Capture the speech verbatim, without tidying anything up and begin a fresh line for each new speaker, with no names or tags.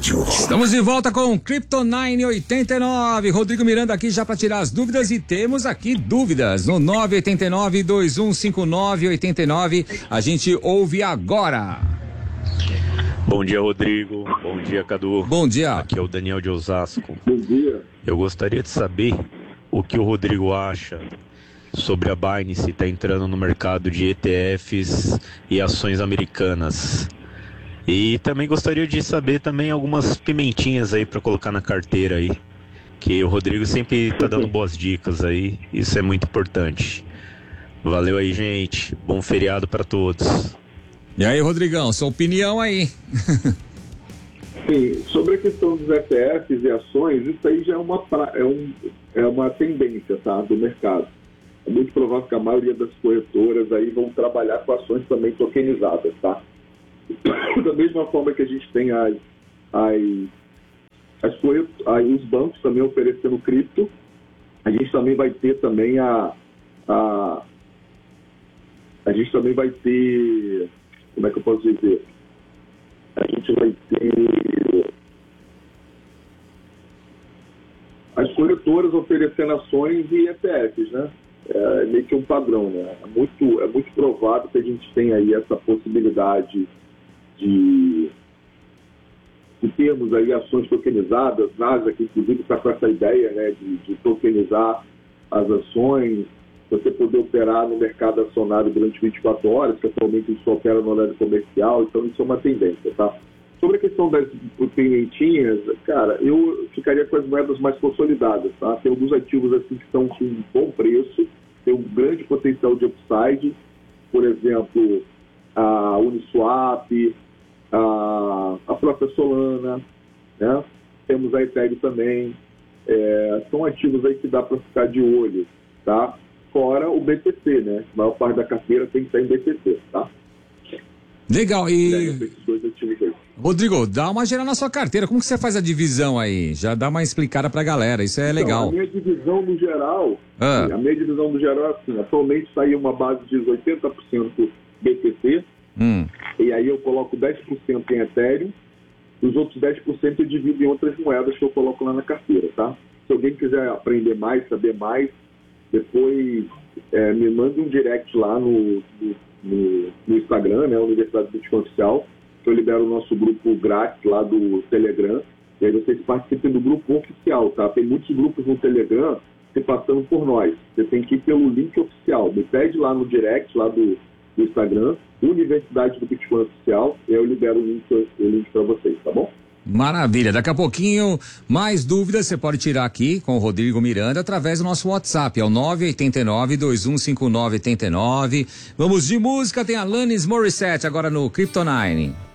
rádio.
Estamos de volta com Crypto nove oitenta e nove. Rodrigo Miranda aqui já para tirar as dúvidas e temos aqui dúvidas no nove oito nove, dois um cinco nove, oito nove. A gente ouve agora.
Bom dia, Rodrigo. Bom dia, Cadu.
Bom dia.
Aqui é o Daniel de Osasco.
Bom dia.
Eu gostaria de saber o que o Rodrigo acha sobre a Binance estar entrando no mercado de E T Fs e ações americanas. E também gostaria de saber também algumas pimentinhas aí para colocar na carteira aí, que o Rodrigo sempre está dando boas dicas aí, isso é muito importante. Valeu aí, gente. Bom feriado para todos.
E aí, Rodrigão, sua opinião aí?
Sim, sobre a questão dos E T Fs e ações, isso aí já é uma, pra, é um, é uma tendência, tá, do mercado. É muito provável que a maioria das corretoras aí vão trabalhar com ações também tokenizadas, tá? Da mesma forma que a gente tem as, as, as, as, os bancos também oferecendo cripto, a gente também vai ter também a, a a gente também vai ter, como é que eu posso dizer? A gente vai ter as corretoras oferecendo ações e E T Fs, né? É meio que um padrão, né? É muito, é muito provável que a gente tenha aí essa possibilidade de, de termos aí ações tokenizadas. Nasdaq, inclusive, está com essa ideia, né, de, de tokenizar as ações, você poder operar no mercado acionário durante vinte e quatro horas, que atualmente a gente só opera no horário comercial, então isso é uma tendência, tá? Sobre a questão das pimentinhas, cara, eu ficaria com as moedas mais consolidadas, tá? Tem alguns ativos assim que estão com um bom preço, tem um grande potencial de upside, por exemplo, a Uniswap, a, a própria Solana, né? Temos a Ethereum também, é, são ativos aí que dá para ficar de olho, tá? Fora o B T C, né? A maior parte da carteira tem que estar em B T C, tá?
Legal, e...
Esses dois ativos aí.
Rodrigo, dá uma geral na sua carteira, como que você faz a divisão aí? Já dá uma explicada pra galera, isso é
então,
legal.
A minha divisão no geral,
ah.
a minha divisão no geral é assim, atualmente está aí uma base de oitenta por cento B T C,
hum.
e aí eu coloco dez por cento em Ethereum, e os outros dez por cento eu divido em outras moedas que eu coloco lá na carteira, tá? Se alguém quiser aprender mais, saber mais, depois é, me mande um direct lá no, no, no Instagram, né, Universidade do Bitcoin Oficial, que eu libero o nosso grupo grátis lá do Telegram, e aí vocês participem do grupo oficial, tá? Tem muitos grupos no Telegram se passando por nós. Você tem que ir pelo link oficial. Me pede lá no direct, lá do, do Instagram, Universidade do Bitcoin Oficial, e aí eu libero o link, o link para vocês, tá bom?
Maravilha, daqui a pouquinho mais dúvidas você pode tirar aqui com o Rodrigo Miranda através do nosso WhatsApp, é o nove oito nove, dois um cinco nove, oito nove. Vamos de música, tem Alanis Morissette agora no Crypto nove.